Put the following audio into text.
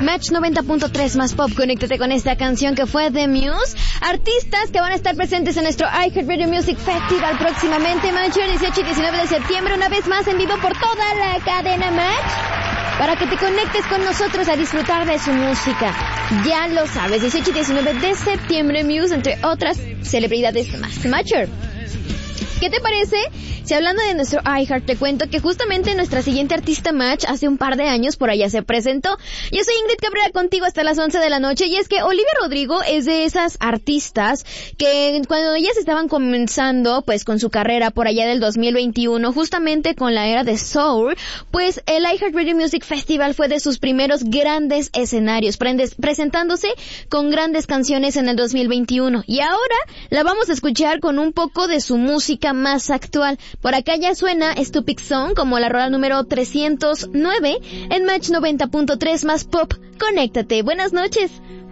Match 90.3 más pop. Conéctate con esta canción que fue The Muse. Artistas que van a estar presentes en nuestro iHeartRadio Music Festival próximamente, Match, el 18 y 19 de septiembre, una vez más en vivo por toda la cadena Match, para que te conectes con nosotros a disfrutar de su música. Ya lo sabes, 18 y 19 de septiembre, Muse, entre otras celebridades más. Matcher, ¿qué te parece si hablando de nuestro iHeart te cuento que justamente nuestra siguiente artista Match hace un par de años por allá se presentó? Yo soy Ingrid Cabrera contigo hasta las 11 de la noche, y es que Olivia Rodrigo es de esas artistas que cuando ellas estaban comenzando pues con su carrera por allá del 2021, justamente con la era de Soul, pues el iHeartRadio Music Festival fue de sus primeros grandes escenarios, presentándose con grandes canciones en el 2021, y ahora la vamos a escuchar con un poco de su música más actual. Por acá ya suena Stupid Song como la rola número 309 en Match 90.3 más pop. Conéctate. Buenas noches.